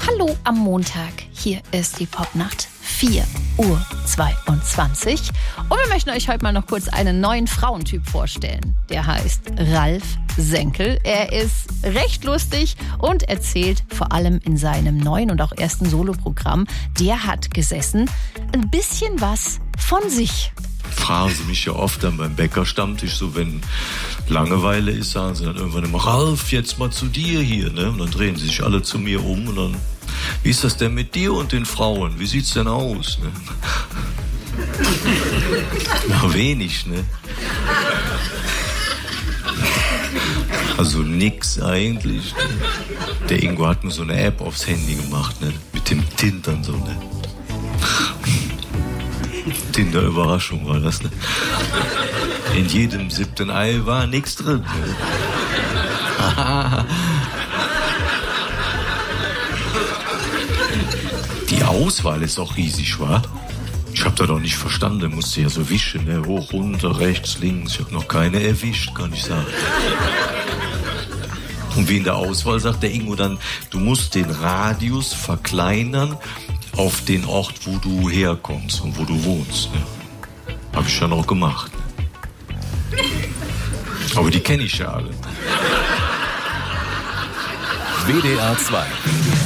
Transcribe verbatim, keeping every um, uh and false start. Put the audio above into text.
Hallo am Montag. Hier ist die Popnacht, vier Uhr zweiundzwanzig. Und wir möchten euch heute mal noch kurz einen neuen Frauentyp vorstellen. Der heißt Ralf Senkel. Er ist recht lustig und erzählt vor allem in seinem neuen und auch ersten Soloprogramm, der hat gesessen, ein bisschen was von sich. Fragen sie mich ja oft dann beim Bäckerstammtisch, so wenn Langeweile ist, sagen sie dann irgendwann immer, Ralf, jetzt mal zu dir hier, ne? Und dann drehen sie sich alle zu mir um und dann, wie ist das denn mit dir und den Frauen? Wie sieht's denn aus, ne? Na, wenig, ne? Also nix eigentlich. Ne? Der Ingo hat mir so eine App aufs Handy gemacht, ne? Mit dem Tintern so, ne? Tinder-Überraschung war das, ne? In jedem siebten Ei war nichts drin. Ne? Die Auswahl ist auch riesig, wa? Ich hab das doch nicht verstanden, musste ja so wischen, ne? Hoch, runter, rechts, links. Ich hab noch keine erwischt, kann ich sagen. Und wie in der Auswahl sagt der Ingo dann, du musst den Radius verkleinern auf den Ort, wo du herkommst und wo du wohnst. Ne? Hab ich ja noch gemacht. Ne? Aber die kenne ich ja alle. W D R zwei